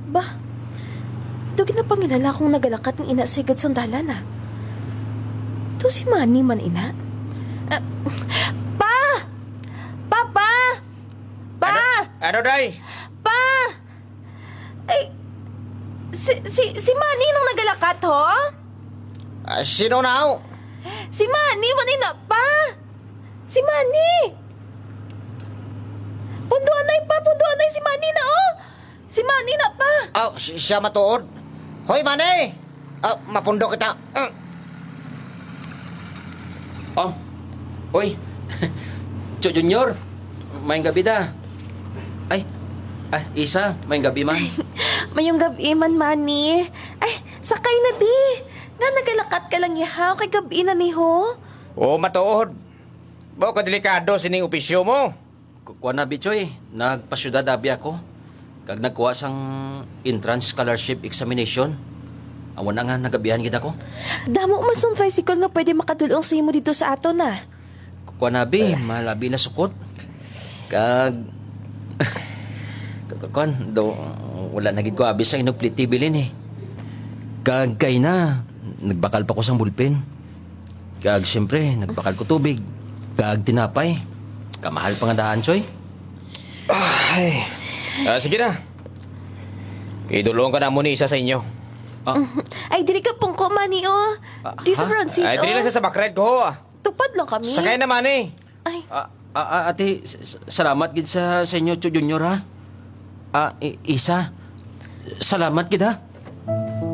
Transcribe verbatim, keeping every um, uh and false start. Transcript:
Ba, dugin na pangilala kong nagalakat ng ina sigad sandalan ah. To si Manny man ina. Ah, pa! Papa! Pa! Ano, day? Pa! Ay, si, si, si Manny nang nagalakat ho? Ah, sino na? Si Manny man ina, pa! Si Manny! Punduan na pa, punduan na si Manny na oh! Si Manny na pa! Oh, si- siya matuod. Hoy, Manny! Ah, mapundo kita. Ah. Oh, oy. Cho Junior, mayang gabi da. Ay, ah, Isa, mayang gabi man. Mayong gabi man, Manny. Ay, sakay na di. Nga nagalakat ka lang yahaw kay gabi na ni ho. Oo, matuod. Bao ka delikado sining opisyo mo. Kuha na, Bichoy. Nagpasyudad abi ako. Kag nagkuha sang entrance scholarship examination. Amo na nga nagabihan gid ako. Damo man sang tricycle nga pwede makadulong sa imo dito sa ato na. Kuha na, Bi. Malabi na sukot. Kag... Kuan, do, wala na gid ko abi sa inuplit bilin eh. Kag kay na, nagbakal pa ko sang bulpen. Kag siyempre, nagbakal ko tubig. Kag tinapay. Kamahal pa nga daan, Choy. Ay. Ah, sige na. Idulong ka na muna isa sa inyo. Ah, Ay, dili ka pong ko, Manny, oh. Ah, Di sa ha? Francito. Ay, dili lang sa bakred ko. ah. Tupad lang kami. Sakay naman eh. Ay, ah, ah, ah, ate, s- s- salamat gid sa, sa inyo, Cho Junior, ha? Ah, I- Isa, salamat gid, ha?